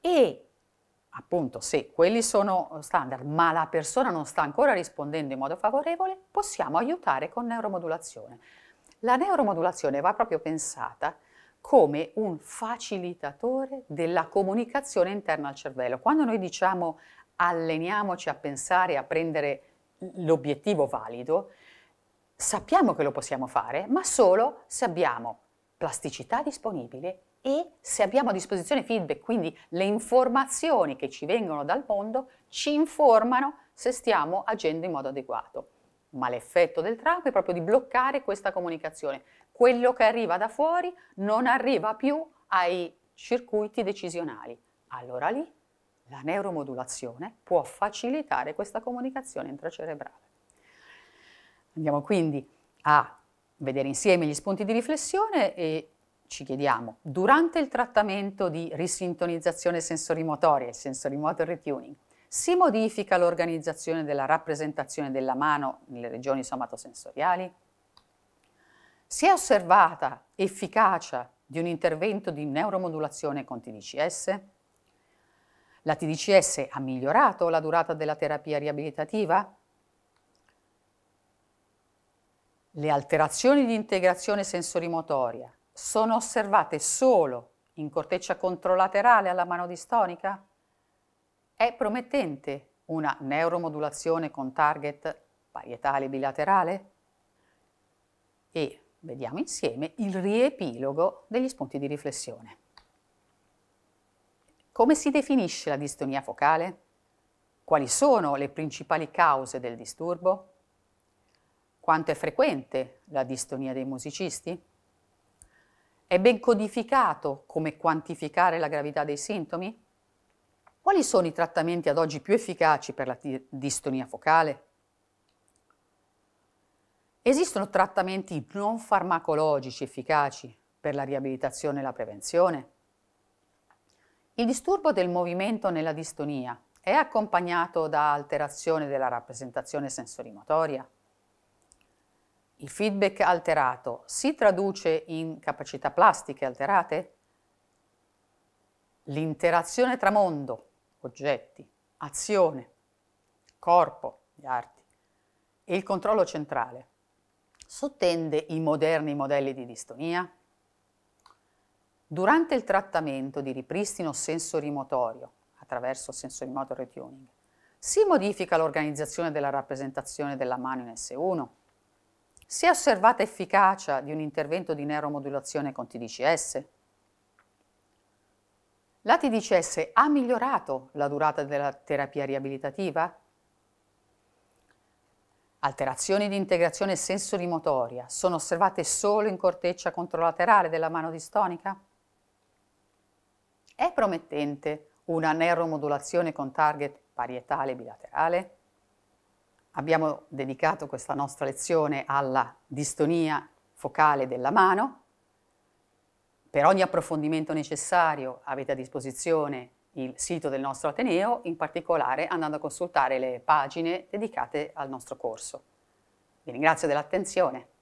E appunto se quelli sono standard, ma la persona non sta ancora rispondendo in modo favorevole, possiamo aiutare con neuromodulazione. La neuromodulazione va proprio pensata come un facilitatore della comunicazione interna al cervello. Quando noi diciamo alleniamoci a pensare, a prendere l'obiettivo valido, sappiamo che lo possiamo fare, ma solo se abbiamo plasticità disponibile e se abbiamo a disposizione feedback, quindi le informazioni che ci vengono dal mondo ci informano se stiamo agendo in modo adeguato. Ma l'effetto del trauma è proprio di bloccare questa comunicazione. Quello che arriva da fuori non arriva più ai circuiti decisionali. Allora lì la neuromodulazione può facilitare questa comunicazione intracerebrale. Andiamo quindi a vedere insieme gli spunti di riflessione e ci chiediamo, durante il trattamento di risintonizzazione sensorimotoria, il sensorimotor retuning, si modifica l'organizzazione della rappresentazione della mano nelle regioni somatosensoriali? Si è osservata efficacia di un intervento di neuromodulazione con TDCS? La TDCS ha migliorato la durata della terapia riabilitativa? Le alterazioni di integrazione sensorimotoria sono osservate solo in corteccia controlaterale alla mano distonica? È promettente una neuromodulazione con target parietale bilaterale? E vediamo insieme il riepilogo degli spunti di riflessione. Come si definisce la distonia focale? Quali sono le principali cause del disturbo? Quanto è frequente la distonia dei musicisti? È ben codificato come quantificare la gravità dei sintomi? Quali sono i trattamenti ad oggi più efficaci per la distonia focale? Esistono trattamenti non farmacologici efficaci per la riabilitazione e la prevenzione? Il disturbo del movimento nella distonia è accompagnato da alterazione della rappresentazione sensorimotoria? Il feedback alterato si traduce in capacità plastiche alterate? L'interazione tra mondo, oggetti, azione, corpo, gli arti e il controllo centrale sottende i moderni modelli di distonia? Durante il trattamento di ripristino sensorimotorio attraverso sensorimotor retuning si modifica l'organizzazione della rappresentazione della mano in S1? Si è osservata efficacia di un intervento di neuromodulazione con TDCS? La TDCS ha migliorato la durata della terapia riabilitativa? Alterazioni di integrazione sensorimotoria sono osservate solo in corteccia controlaterale della mano distonica? È promettente una neuromodulazione con target parietale bilaterale? Abbiamo dedicato questa nostra lezione alla distonia focale della mano. Per ogni approfondimento necessario avete a disposizione il sito del nostro Ateneo, in particolare andando a consultare le pagine dedicate al nostro corso. Vi ringrazio dell'attenzione.